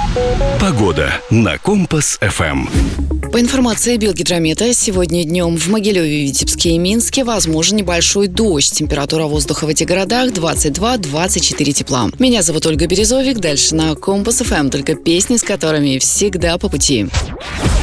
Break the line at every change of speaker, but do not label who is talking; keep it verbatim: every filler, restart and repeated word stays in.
Погода на Компас эф эм.
По информации Белгидромета, сегодня днем в Могилеве, Витебске и Минске возможен небольшой дождь. Температура воздуха в этих городах двадцать два - двадцать четыре тепла. Меня зовут Ольга Березовик. Дальше на Компас эф эм только песни, с которыми всегда по пути.